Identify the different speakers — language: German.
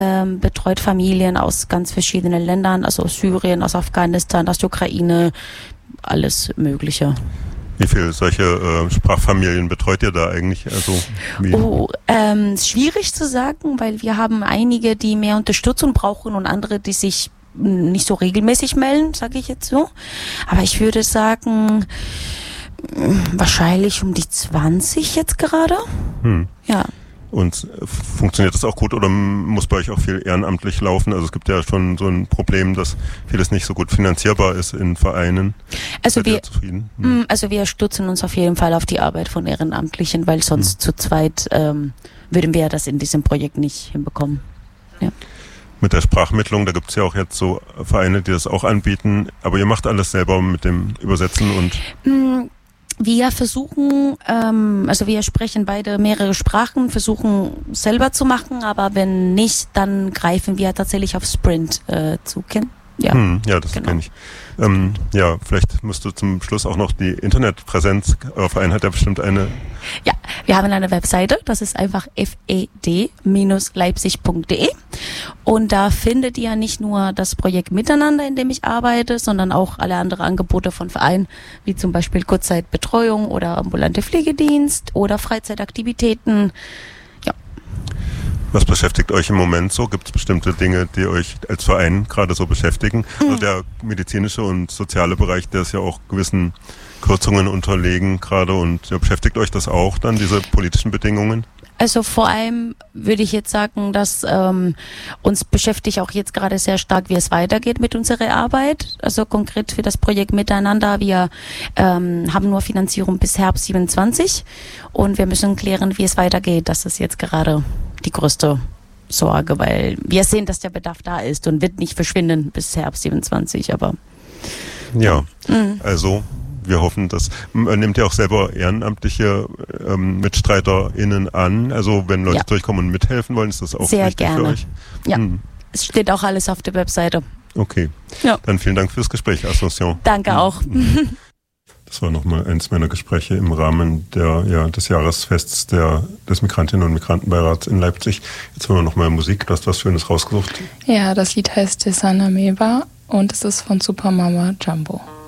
Speaker 1: betreut Familien aus ganz verschiedenen Ländern, also aus Syrien, aus Afghanistan, aus der Ukraine, alles Mögliche.
Speaker 2: Wie viele solche Sprachfamilien betreut ihr da eigentlich? Also
Speaker 1: schwierig zu sagen, weil wir haben einige, die mehr Unterstützung brauchen und andere, die sich nicht so regelmäßig melden, sage ich jetzt so. Aber ich würde sagen, wahrscheinlich um die 20 jetzt gerade. Ja.
Speaker 2: Und funktioniert das auch gut oder muss bei euch auch viel ehrenamtlich laufen? Also es gibt ja schon so ein Problem, dass vieles nicht so gut finanzierbar ist in Vereinen.
Speaker 1: Also wir stützen uns auf jeden Fall auf die Arbeit von Ehrenamtlichen, weil sonst zu zweit würden wir das in diesem Projekt nicht hinbekommen. Ja.
Speaker 2: Mit der Sprachmittlung, da gibt es ja auch jetzt so Vereine, die das auch anbieten, aber ihr macht alles selber mit dem Übersetzen und...
Speaker 1: Wir versuchen, also wir sprechen beide mehrere Sprachen, versuchen selber zu machen, aber wenn nicht, dann greifen wir tatsächlich auf Sprint zu.
Speaker 2: Ja, das kenne ich. Ja, vielleicht musst du zum Schluss auch noch die Internetpräsenz, euer Verein hat ja bestimmt eine...
Speaker 1: Ja, wir haben eine Webseite, das ist einfach fed-leipzig.de und da findet ihr nicht nur das Projekt Miteinander, in dem ich arbeite, sondern auch alle anderen Angebote von Vereinen, wie zum Beispiel Kurzzeitbetreuung oder ambulante Pflegedienst oder Freizeitaktivitäten.
Speaker 2: Was beschäftigt euch im Moment so? Gibt es bestimmte Dinge, die euch als Verein gerade so beschäftigen? Also der medizinische und soziale Bereich, der ist ja auch gewissen Kürzungen unterlegen gerade und beschäftigt euch das auch dann, diese politischen Bedingungen?
Speaker 1: Also vor allem würde ich jetzt sagen, dass uns beschäftigt auch jetzt gerade sehr stark, wie es weitergeht mit unserer Arbeit. Also konkret für das Projekt Miteinander. Wir haben nur Finanzierung bis Herbst 27 und wir müssen klären, wie es weitergeht. Das ist jetzt gerade die größte Sorge, weil wir sehen, dass der Bedarf da ist und wird nicht verschwinden bis Herbst 27, aber...
Speaker 2: Ja, also... Wir hoffen, dass man nimmt ja auch selber ehrenamtliche MitstreiterInnen an. Also wenn Leute durchkommen und mithelfen wollen, ist das auch
Speaker 1: sehr
Speaker 2: wichtig
Speaker 1: gerne.
Speaker 2: Für euch?
Speaker 1: Ja, es steht auch alles auf der Webseite.
Speaker 2: Okay, dann vielen Dank fürs Gespräch, Asunción.
Speaker 1: Danke auch.
Speaker 2: Das war nochmal eins meiner Gespräche im Rahmen des Jahresfests des Migrantinnen- und Migrantenbeirats in Leipzig. Jetzt hören wir nochmal Musik. Du hast was Schönes rausgesucht.
Speaker 3: Ja, das Lied heißt Desana Meva und es ist von Supermama Jumbo.